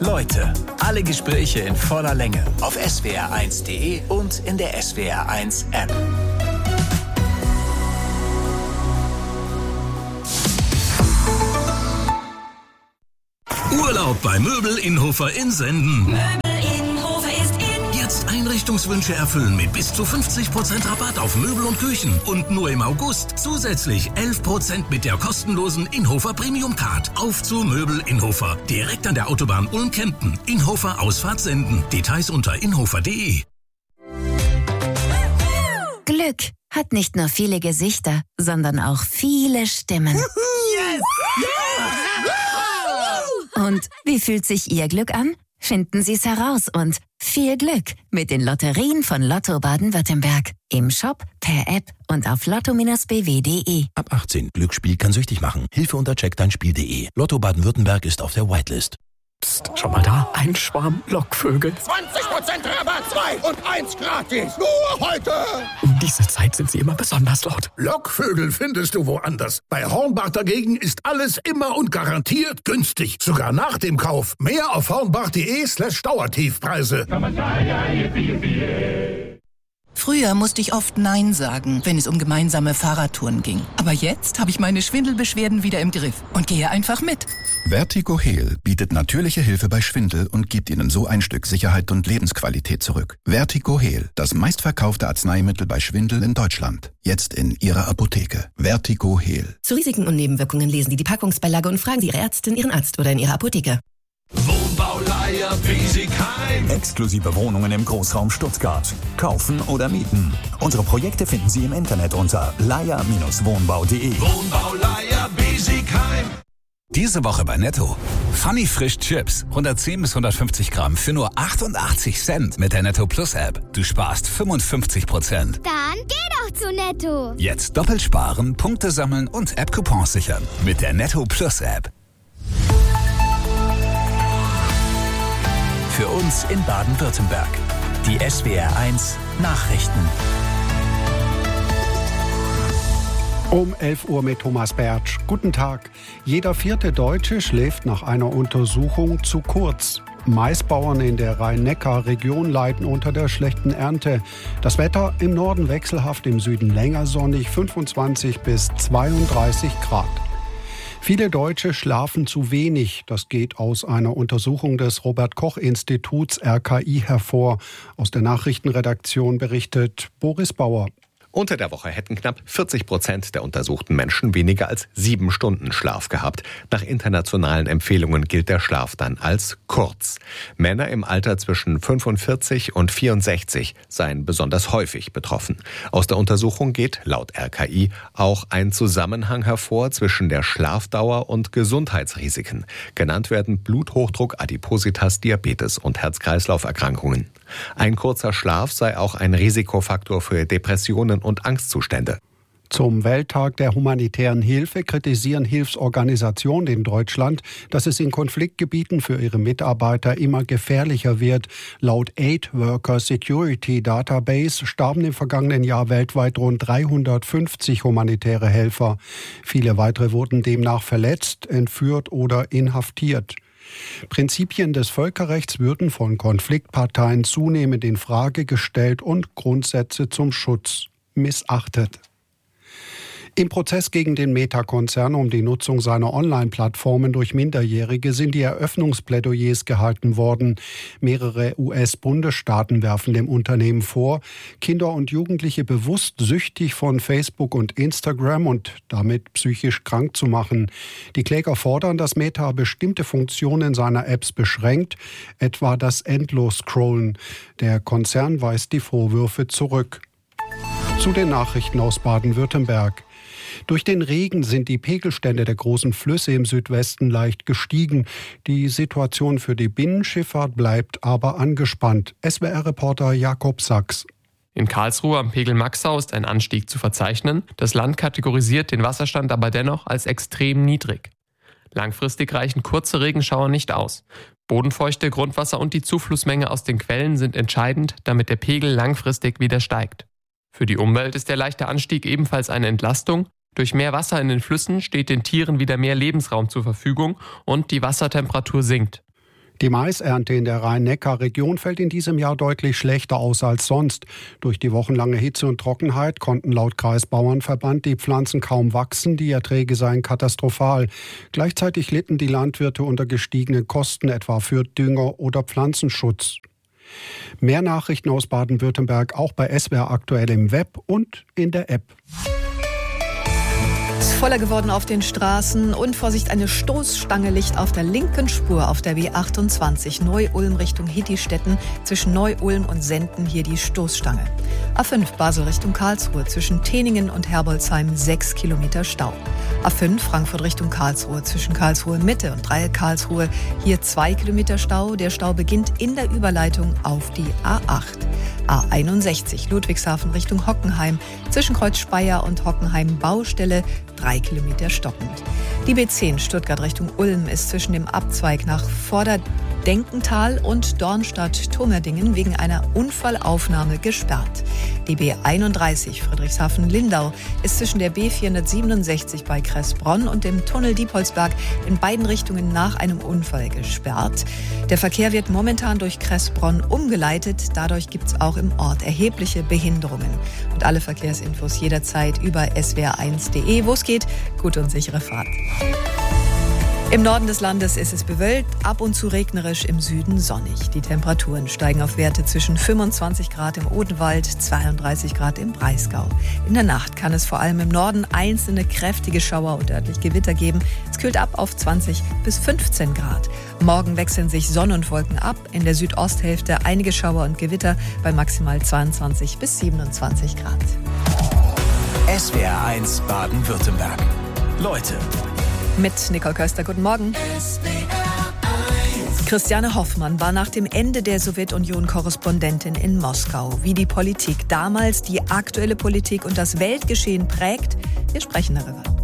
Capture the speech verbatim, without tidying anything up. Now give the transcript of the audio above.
Leute, alle Gespräche in voller Länge auf S W R eins Punkt de und in der S W R eins App. Urlaub bei Möbel Inhofer in Senden. Möbel Inhofer ist in. Jetzt Einrichtungswünsche erfüllen mit bis zu fünfzig Prozent Rabatt auf Möbel und Küchen. Und nur im August zusätzlich elf Prozent mit der kostenlosen Inhofer Premium Card. Auf zu Möbel Inhofer. Direkt an der Autobahn Ulm-Kempten. Inhofer Ausfahrt Senden. Details unter inhofer punkt de. Glück hat nicht nur viele Gesichter, sondern auch viele Stimmen. Yes! Und wie fühlt sich Ihr Glück an? Finden Sie es heraus und viel Glück mit den Lotterien von Lotto Baden-Württemberg. Im Shop, per App und auf lotto b w punkt de. Ab achtzehn. Glücksspiel kann süchtig machen. Hilfe unter check dein spiel punkt de. Lotto Baden-Württemberg ist auf der Whitelist. Psst, schon mal da? Ein Schwarm Lockvögel. zwanzig Prozent Rabatt, zwei und eins gratis. Nur heute. Um diese Zeit sind sie immer besonders laut. Lockvögel findest du woanders. Bei Hornbach dagegen ist alles immer und garantiert günstig. Sogar nach dem Kauf. Mehr auf hornbach punkt de slash Dauertiefpreise. Früher musste ich oft Nein sagen, wenn es um gemeinsame Fahrradtouren ging. Aber jetzt habe ich meine Schwindelbeschwerden wieder im Griff und gehe einfach mit. Vertigo-Heal bietet natürliche Hilfe bei Schwindel und gibt Ihnen so ein Stück Sicherheit und Lebensqualität zurück. Vertigo-Heal, das meistverkaufte Arzneimittel bei Schwindel in Deutschland. Jetzt in Ihrer Apotheke. Vertigo-Heal. Zu Risiken und Nebenwirkungen lesen Sie die Packungsbeilage und fragen Sie Ihre Ärztin, Ihren Arzt oder in Ihrer Apotheke. Wohnbauleiher Biesigheim. Exklusive Wohnungen im Großraum Stuttgart. Kaufen oder mieten. Unsere Projekte finden Sie im Internet unter leier Bindestrich wohnbau punkt de. Wohnbauleiher Biesigheim. Diese Woche bei Netto. Funny Frisch Chips. hundertzehn bis hundertfünfzig Gramm für nur achtundachtzig Cent mit der Netto Plus App. Du sparst fünfundfünfzig Prozent. Dann geh doch zu Netto. Jetzt doppelt sparen, Punkte sammeln und App-Coupons sichern. Mit der Netto Plus App. Für uns in Baden-Württemberg. Die S W R eins Nachrichten. Um elf Uhr mit Thomas Bertsch. Guten Tag. Jeder vierte Deutsche schläft nach einer Untersuchung zu kurz. Maisbauern in der Rhein-Neckar-Region leiden unter der schlechten Ernte. Das Wetter im Norden wechselhaft, im Süden länger sonnig, fünfundzwanzig bis zweiunddreißig Grad. Viele Deutsche schlafen zu wenig. Das geht aus einer Untersuchung des Robert-Koch-Instituts R K I hervor. Aus der Nachrichtenredaktion berichtet Boris Bauer. Unter der Woche hätten knapp vierzig Prozent der untersuchten Menschen weniger als sieben Stunden Schlaf gehabt. Nach internationalen Empfehlungen gilt der Schlaf dann als kurz. Männer im Alter zwischen fünfundvierzig und vierundsechzig seien besonders häufig betroffen. Aus der Untersuchung geht laut R K I auch ein Zusammenhang hervor zwischen der Schlafdauer und Gesundheitsrisiken. Genannt werden Bluthochdruck, Adipositas, Diabetes und Herz-Kreislauf-Erkrankungen. Ein kurzer Schlaf sei auch ein Risikofaktor für Depressionen und Angstzustände. Zum Welttag der humanitären Hilfe kritisieren Hilfsorganisationen in Deutschland, dass es in Konfliktgebieten für ihre Mitarbeiter immer gefährlicher wird. Laut Aid Worker Security Database starben im vergangenen Jahr weltweit rund dreihundertfünfzig humanitäre Helfer. Viele weitere wurden demnach verletzt, entführt oder inhaftiert. Prinzipien des Völkerrechts würden von Konfliktparteien zunehmend in Frage gestellt und Grundsätze zum Schutz missachtet. Im Prozess gegen den Meta-Konzern um die Nutzung seiner Online-Plattformen durch Minderjährige sind die Eröffnungsplädoyers gehalten worden. Mehrere U S-Bundesstaaten werfen dem Unternehmen vor, Kinder und Jugendliche bewusst süchtig von Facebook und Instagram und damit psychisch krank zu machen. Die Kläger fordern, dass Meta bestimmte Funktionen seiner Apps beschränkt, etwa das Endlos-Scrollen. Der Konzern weist die Vorwürfe zurück. Zu den Nachrichten aus Baden-Württemberg. Durch den Regen sind die Pegelstände der großen Flüsse im Südwesten leicht gestiegen. Die Situation für die Binnenschifffahrt bleibt aber angespannt. S W R-Reporter Jakob Sachs. In Karlsruhe am Pegel Maxau ist ein Anstieg zu verzeichnen. Das Land kategorisiert den Wasserstand aber dennoch als extrem niedrig. Langfristig reichen kurze Regenschauer nicht aus. Bodenfeuchte, Grundwasser und die Zuflussmenge aus den Quellen sind entscheidend, damit der Pegel langfristig wieder steigt. Für die Umwelt ist der leichte Anstieg ebenfalls eine Entlastung. Durch mehr Wasser in den Flüssen steht den Tieren wieder mehr Lebensraum zur Verfügung und die Wassertemperatur sinkt. Die Maisernte in der Rhein-Neckar-Region fällt in diesem Jahr deutlich schlechter aus als sonst. Durch die wochenlange Hitze und Trockenheit konnten laut Kreisbauernverband die Pflanzen kaum wachsen, die Erträge seien katastrophal. Gleichzeitig litten die Landwirte unter gestiegenen Kosten, etwa für Dünger oder Pflanzenschutz. Mehr Nachrichten aus Baden-Württemberg auch bei S W R aktuell im Web und in der App. Voller geworden auf den Straßen und Vorsicht, eine Stoßstange liegt auf der linken Spur auf der B achtundzwanzig Neu-Ulm Richtung Hittistetten. Zwischen Neu-Ulm und Senden hier die Stoßstange. A fünf Basel Richtung Karlsruhe zwischen Teningen und Herbolzheim sechs Kilometer Stau. A fünf Frankfurt Richtung Karlsruhe zwischen Karlsruhe Mitte und Dreieck Karlsruhe hier zwei Kilometer Stau. Der Stau beginnt in der Überleitung auf die A acht. A einundsechzig Ludwigshafen Richtung Hockenheim zwischen Kreuz Speyer und Hockenheim Baustelle drei Kilometer stockend. Die B zehn Stuttgart Richtung Ulm ist zwischen dem Abzweig nach Vorderdenkental und Dornstadt-Tomerdingen wegen einer Unfallaufnahme gesperrt. Die B einunddreißig Friedrichshafen-Lindau ist zwischen der B vierhundertsiebenundsechzig bei Kressbronn und dem Tunnel Diepholzberg in beiden Richtungen nach einem Unfall gesperrt. Der Verkehr wird momentan durch Kressbronn umgeleitet. Dadurch gibt es auch im Ort erhebliche Behinderungen. Und alle Verkehrsinfos jederzeit über S W R eins punkt de, wo es geht. Gute und sichere Fahrt. Im Norden des Landes ist es bewölkt, ab und zu regnerisch, im Süden sonnig. Die Temperaturen steigen auf Werte zwischen fünfundzwanzig Grad im Odenwald, zweiunddreißig Grad im Breisgau. In der Nacht kann es vor allem im Norden einzelne kräftige Schauer und örtlich Gewitter geben. Es kühlt ab auf zwanzig bis fünfzehn Grad. Morgen wechseln sich Sonne und Wolken ab. In der Südosthälfte einige Schauer und Gewitter bei maximal zweiundzwanzig bis siebenundzwanzig Grad. S W R eins Baden-Württemberg. Leute. Mit Nicole Köster, guten Morgen. Christiane Hoffmann war nach dem Ende der Sowjetunion Korrespondentin in Moskau. Wie die Politik damals die aktuelle Politik und das Weltgeschehen prägt, wir sprechen darüber.